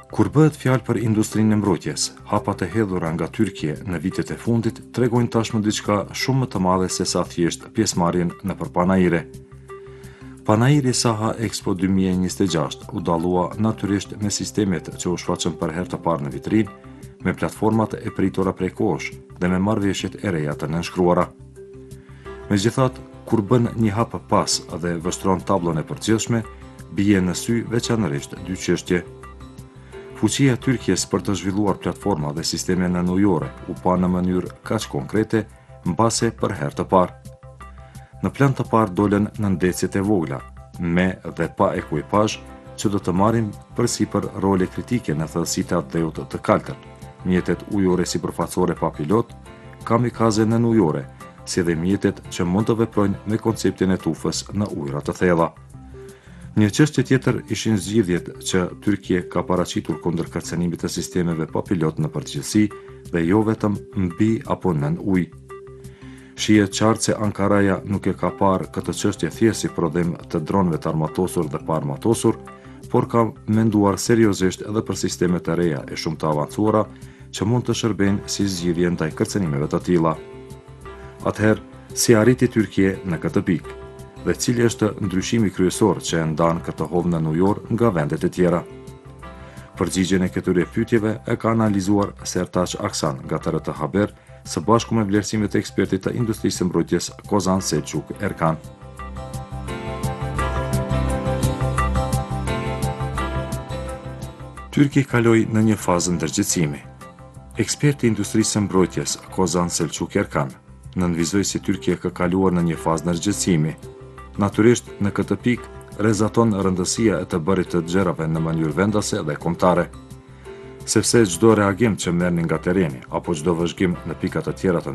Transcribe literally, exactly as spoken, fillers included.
Kur bëhet fjalë për industrinë e mbrojtjes, hapat e hedhura nga Tyrkia në vitet e fundit tregojnë tashmë diçka shumë më të madhe se sa thjesht pjesëmarrjen nëpër panaire. Panairi Saha Expo dy mijë e njëzet e gjashtë u dallua natyrisht me sistemet që u shfaqën për herë të parë në vitrinë, me platformat e pritura prej kohësh dhe me marrëveshjet e reja të nënshkruara. Megjithatë, kur bën një hap pas dhe vështron tablën e përgjithshme, bie në sy veçanërisht dy çështje. Fuqia e Tyrkisë për të zhvilluar platforma dhe sisteme nënujore u pa në mënyrë kaq konkrete, mbase për herë të parë. Në plan të parë dolën nëndecjet e vogla, me dhe pa ekuipazh, që do të marrin përsipër role kritike në thellësitë e dheut të kaltër, mjetet ujore sipërfaqësore pa pilot, kamikaze nënujore, si dhe mjetet që mund të veprojnë me konceptin e tufës në ujëra të thella. Një çështje tjetër ishin zgjidhjet që Tyrkia ka paraqitur kundër kërcënimit të sistemeve pa pilot në përgjithësi dhe jo vetëm mbi apo nën ujë. Shihet qartë se Ankaraja nuk e ka parë këtë çështje thjesht si prodhim të dronëve të armatosur dhe pa armatosur, por ka menduar seriozisht edhe për sistemet e reja e shumë të avancuara që mund të shërbejnë si zgjidhje ndaj kërcënimeve të tilla. Atëherë, si arriti Tyrkia në këtë pikë? Dhe cili është ndryshimi kryesor që e ndan këtë hovë nënujor nga vendet e tjera? Përgjigjen e këtyre pyetjeve e ka analizuar Sertaç Aksan nga T R T Haber së bashku me vlerësimet e ekspertit të industrisë së mbrojtjes Kozan Selçuk Erkan. Tyrkia kaloi në një fazë ndërgjegjësimi. Eksperti i industrisë së mbrojtjes Kozan Selçuk Erkan nënvizoi si Tyrkia ka kaluar në një fazë ndërgjegjësimi. Natyrisht, në këtë pikë rrezaton rëndësia e të bërit të gjërave në mënyrë vendase dhe kombëtare. Sepse çdo reagim që merrni nga tereni apo çdo vëzhgim në pika të tjera të